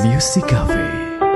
Music Cafe.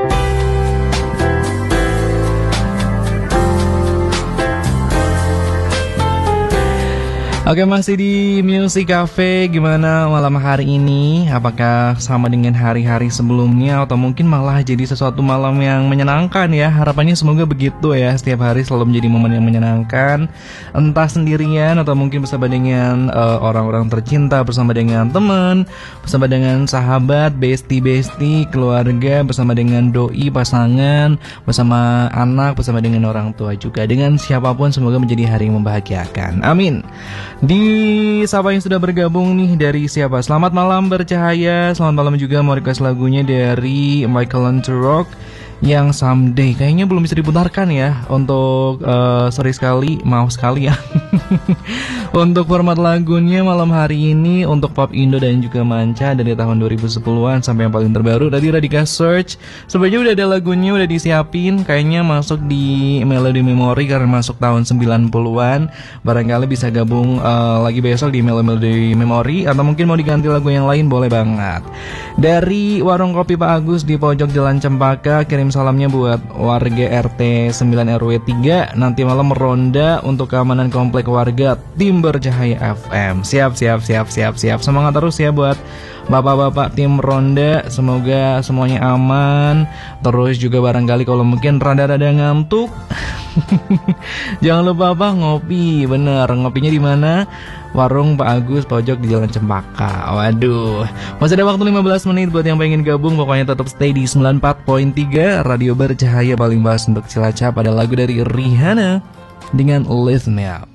Oke, masih di Music Cafe. Gimana malam hari ini? Apakah sama dengan hari-hari sebelumnya atau mungkin malah jadi sesuatu malam yang menyenangkan ya? Harapannya semoga begitu ya. Setiap hari selalu menjadi momen yang menyenangkan, entah sendirian atau mungkin bersama dengan orang-orang tercinta, bersama dengan teman, bersama dengan sahabat, bestie, keluarga, bersama dengan doi, pasangan, bersama anak, bersama dengan orang tua juga. Dengan siapapun semoga menjadi hari yang membahagiakan. Amin. Di siapa yang sudah bergabung nih, dari siapa? Selamat malam bercahaya. Selamat malam juga, mau request lagunya dari Michael Rock yang Someday. Kayaknya belum bisa diputarkan ya. Untuk sorry sekali, maaf sekali ya. Untuk format lagunya malam hari ini untuk pop Indo dan juga manca dari tahun 2010-an sampai yang paling terbaru. Tadi Radika search, sebenarnya udah ada lagunya, udah disiapin. Kayaknya masuk di Melody Memory karena masuk tahun 90-an. Barangkali bisa gabung lagi besok di Melody Memory, atau mungkin mau diganti lagu yang lain boleh banget. Dari Warung Kopi Pak Agus di pojok Jalan Cempaka, kirim salamnya buat warga RT 9 RW 3. Nanti malam ronda untuk keamanan komplek warga tim Bercahaya FM. Siap. Semangat terus ya buat bapak-bapak tim ronda. Semoga semuanya aman. Terus juga barangkali kalau mungkin rada-rada ngantuk, jangan lupa ngopi. Bener, ngopinya di mana? Warung Pak Agus pojok di Jalan Cempaka. Waduh, masih ada waktu 15 menit buat yang pengen gabung. Pokoknya tetap stay di 94.3 Radio Bercahaya, paling bahas untuk Cilacap. Ada lagu dari Rihanna dengan Lift Me Up.